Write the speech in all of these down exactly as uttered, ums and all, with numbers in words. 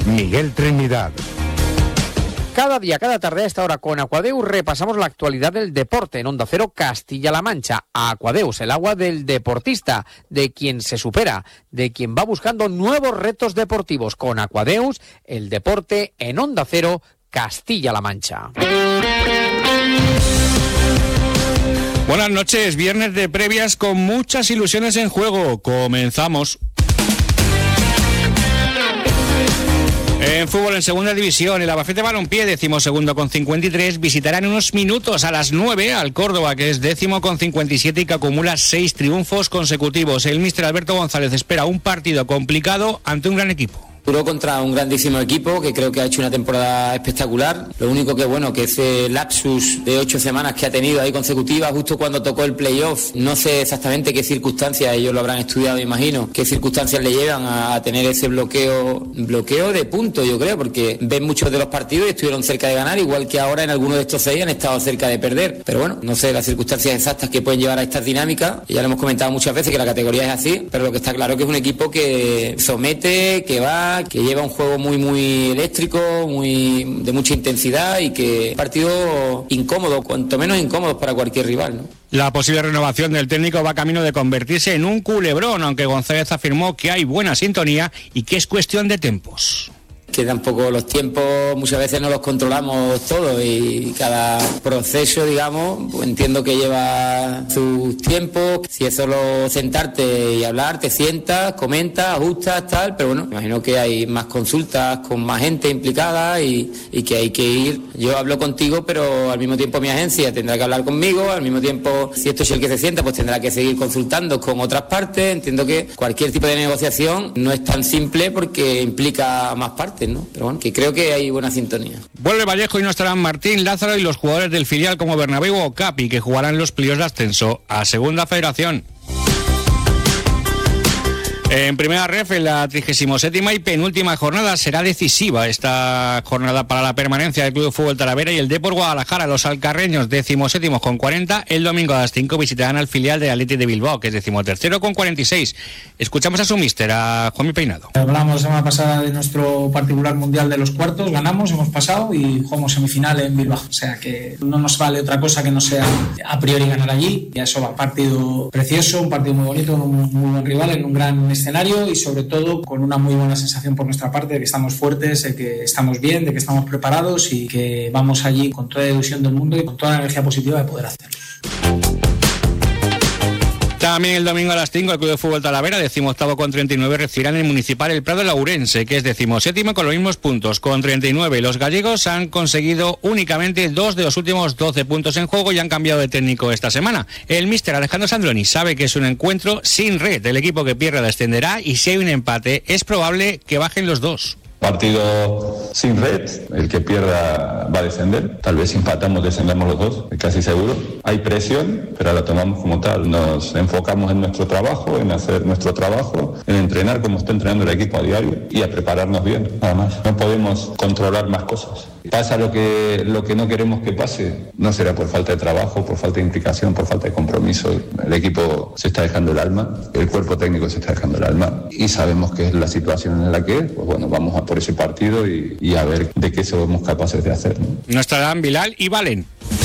Miguel Trinidad. Cada día, cada tarde a esta hora con Aquadeus repasamos la actualidad del deporte en Onda Cero Castilla-La Mancha. Aquadeus, el agua del deportista, de quien se supera, de quien va buscando nuevos retos deportivos. Con Aquadeus, el deporte en Onda Cero Castilla-La Mancha. Buenas noches, viernes de previas con muchas ilusiones en juego. Comenzamos. En fútbol, en segunda división, el Albacete Balompié, décimo segundo con cincuenta y tres, visitará en unos minutos a las nueve al Córdoba, que es décimo con cincuenta y siete y que acumula seis triunfos consecutivos. El míster Alberto González espera un partido complicado ante un gran equipo. Duró contra un grandísimo equipo que creo que ha hecho una temporada espectacular. Lo único que bueno, que ese lapsus de ocho semanas que ha tenido ahí consecutivas, justo cuando tocó el playoff, no sé exactamente qué circunstancias, ellos lo habrán estudiado, imagino, qué circunstancias le llevan a, a tener ese bloqueo, bloqueo de puntos, yo creo, porque ven muchos de los partidos y estuvieron cerca de ganar, igual que ahora en algunos de estos seis han estado cerca de perder. Pero bueno, no sé las circunstancias exactas que pueden llevar a estas dinámicas. Ya lo hemos comentado muchas veces que la categoría es así, pero lo que está claro que es un equipo que somete, que va, que lleva un juego muy muy eléctrico, muy de mucha intensidad y que partido incómodo, cuanto menos incómodo para cualquier rival, ¿no? La posible renovación del técnico va camino de convertirse en un culebrón, aunque González afirmó que hay buena sintonía y que es cuestión de tiempos. Que tampoco los tiempos muchas veces no los controlamos todos y cada proceso, digamos, pues entiendo que lleva sus tiempos. Si es solo sentarte y hablar, te sientas, comentas, ajustas, tal, pero bueno, imagino que hay más consultas con más gente implicada y, y que hay que ir. Yo hablo contigo, pero al mismo tiempo mi agencia tendrá que hablar conmigo, al mismo tiempo, si esto es el que se sienta, pues tendrá que seguir consultando con otras partes. Entiendo que cualquier tipo de negociación no es tan simple porque implica más partes, ¿no? Pero bueno, que creo que hay buena sintonía. Vuelve Vallejo y no estarán Martín, Lázaro y los jugadores del filial como Bernabéu o Capi, que jugarán los playoffs de ascenso a Segunda Federación. En Primera Ref, en la trigésima séptima y penúltima jornada, será decisiva esta jornada para la permanencia del Club de Fútbol Talavera y el Depor Guadalajara. Los alcarreños, decimoséptimos con cuarenta, el domingo a las cinco visitarán al filial de Athletic de Bilbao, que es decimotercero con cuarenta y seis. Escuchamos a su míster, a Juanmi Peinado. Hablamos la semana pasada de nuestro particular mundial de los cuartos, ganamos, hemos pasado y jugamos semifinal en Bilbao. O sea que no nos vale otra cosa que no sea a priori ganar allí. Y eso va, partido precioso, un partido muy bonito, un muy buen rival en un gran escenario y sobre todo con una muy buena sensación por nuestra parte de que estamos fuertes, de que estamos bien, de que estamos preparados y que vamos allí con toda la ilusión del mundo y con toda la energía positiva de poder hacerlo. También el domingo a las cinco el Club de Fútbol Talavera, decimoctavo con treinta y nueve, recibirán el Municipal el Prado Laurense, que es decimoséptimo con los mismos puntos, con treinta y nueve. Los gallegos han conseguido únicamente dos de los últimos doce puntos en juego y han cambiado de técnico esta semana. El míster Alejandro Sandroni sabe que es un encuentro sin red. El equipo que pierda descenderá y si hay un empate es probable que bajen los dos. Partido sin red, el que pierda va a descender, tal vez si empatamos descendamos los dos, casi seguro. Hay presión, pero la tomamos como tal, nos enfocamos en nuestro trabajo, en hacer nuestro trabajo, en entrenar como está entrenando el equipo a diario y a prepararnos bien, nada más. No podemos controlar más cosas. Pasa lo que, lo que no queremos que pase, no será por falta de trabajo, por falta de implicación, por falta de compromiso. El equipo se está dejando el alma, el cuerpo técnico se está dejando el alma y sabemos que es la situación en la que es, pues bueno, vamos a por ese partido y, y a ver de qué somos capaces de hacer, ¿no? No estarán Bilal y Valen.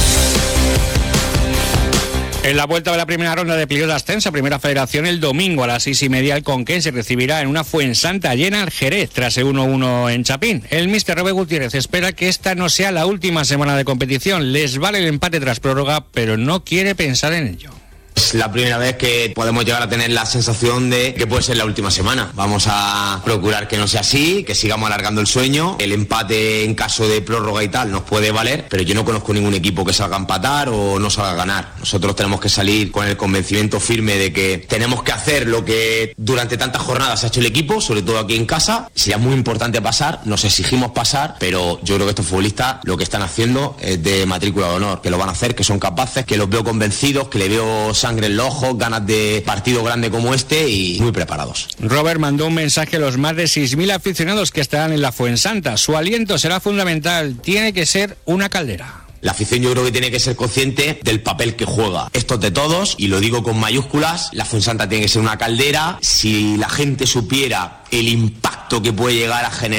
En la vuelta de la primera ronda de playoff de ascenso, Primera Federación, el domingo a las seis y media el Conquense recibirá en una Fuensanta llena al Jerez tras el uno uno en Chapín. El míster Robert Gutiérrez espera que esta no sea la última semana de competición. Les vale el empate tras prórroga, pero no quiere pensar en ello. Es la primera vez que podemos llegar a tener la sensación de que puede ser la última semana. Vamos a procurar que no sea así, que sigamos alargando el sueño. El empate en caso de prórroga y tal nos puede valer, pero yo no conozco ningún equipo que salga a empatar o no salga a ganar. Nosotros tenemos que salir con el convencimiento firme de que tenemos que hacer lo que durante tantas jornadas ha hecho el equipo, sobre todo aquí en casa. Sería muy importante pasar, nos exigimos pasar, pero yo creo que estos futbolistas lo que están haciendo es de matrícula de honor, que lo van a hacer, que son capaces, que los veo convencidos, que le veo sangre en los ojos, ganas de partido grande como este y muy preparados. Robert mandó un mensaje a los más de seis mil aficionados que estarán en la Fuensanta. Su aliento será fundamental, tiene que ser una caldera. La afición yo creo que tiene que ser consciente del papel que juega. Esto es de todos y lo digo con mayúsculas. La Fuensanta tiene que ser una caldera. Si la gente supiera el impacto que puede llegar a generar